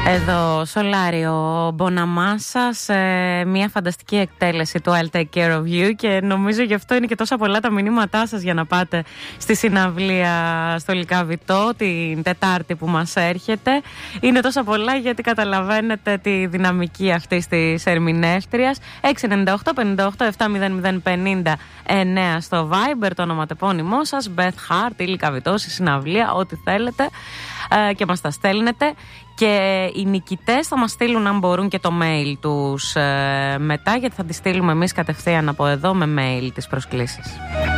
Εδώ Σολάριο Μποναμάσα σε μια φανταστική εκτέλεση του I'll Take Care of You, και νομίζω γι' αυτό είναι και τόσα πολλά τα μηνύματά σας για να πάτε στη συναυλία στο Λυκαβητό την Τετάρτη που μας έρχεται. Είναι τόσα πολλά γιατί καταλαβαίνετε τη δυναμική αυτής της ερμηνεύτριας. 698 58 700 50 στο Viber, το ονοματεπώνυμό σας, Beth Hart ή Λυκαβητός, η συναυλία, ό,τι θέλετε, και μας τα στέλνετε. Και οι νικητές θα μας στείλουν, αν μπορούν, και το mail τους μετά, γιατί θα τις στείλουμε εμείς κατευθείαν από εδώ με mail τις προσκλήσεις.